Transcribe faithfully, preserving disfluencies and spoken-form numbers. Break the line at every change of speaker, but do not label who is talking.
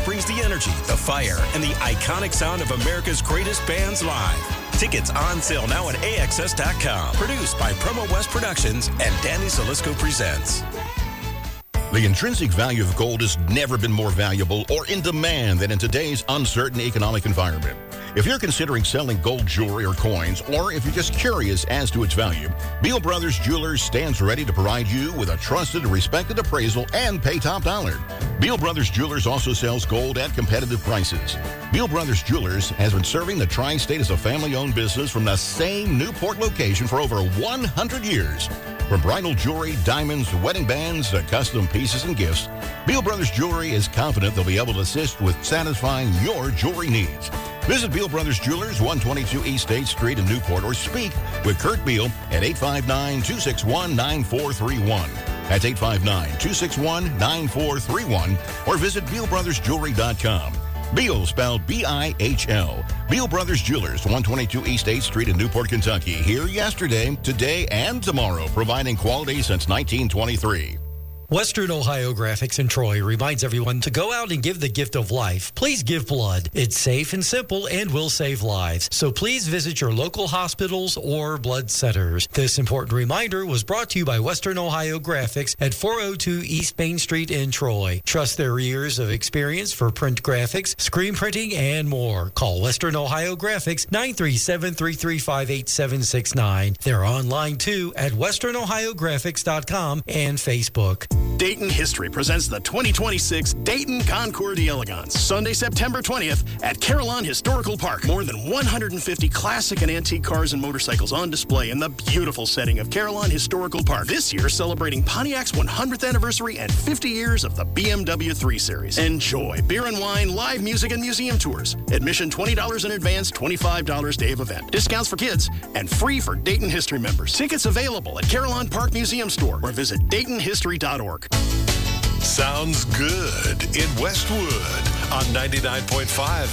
brings the energy, the fire, and the iconic sound of America's greatest bands live. Tickets on sale now at A X S dot com. Produced by Promo West Productions and Danny Zalisco Presents.
The intrinsic value of gold has never been more valuable or in demand than in today's uncertain economic environment. If you're considering selling gold jewelry or coins, or if you're just curious as to its value, Beal Brothers Jewelers stands ready to provide you with a trusted and respected appraisal and pay top dollar. Beal Brothers Jewelers also sells gold at competitive prices. Beal Brothers Jewelers has been serving the tri-state as a family-owned business from the same Newport location for over one hundred years. From bridal jewelry, diamonds, wedding bands, to custom pieces and gifts, Beal Brothers Jewelry is confident they'll be able to assist with satisfying your jewelry needs. Visit Beal Brothers Jewelers, one twenty-two East State Street in Newport, or speak with Kurt Beal at eight five nine, two six one, nine four three one. That's eight five nine, two six one, nine four three one, or visit beal brothers jewelry dot com. Beal, spelled B I H L. Beal Brothers Jewelers, one twenty-two East eighth Street in Newport, Kentucky. Here yesterday, today, and tomorrow, providing quality since nineteen twenty-three.
Western Ohio Graphics in Troy reminds everyone to go out and give the gift of life. Please give blood. It's safe and simple and will save lives. So please visit your local hospitals or blood centers. This important reminder was brought to you by Western Ohio Graphics at four oh two East Main Street in Troy. Trust their years of experience for print graphics, screen printing, and more. Call Western Ohio Graphics nine three seven, three three five, eight seven six nine. They're online too at western ohio graphics dot com and Facebook.
Dayton History presents the twenty twenty-six Dayton Concours d'Elegance, Sunday, September twentieth at Carillon Historical Park. More than one hundred fifty classic and antique cars and motorcycles on display in the beautiful setting of Carillon Historical Park. This year, celebrating Pontiac's one hundredth anniversary and fifty years of the B M W three Series. Enjoy beer and wine, live music, and museum tours. Admission twenty dollars in advance, twenty-five dollars day of event. Discounts for kids and free for Dayton History members. Tickets available at Carillon Park Museum Store or visit dayton history dot org.
Sounds good in Westwood on ninety-nine point five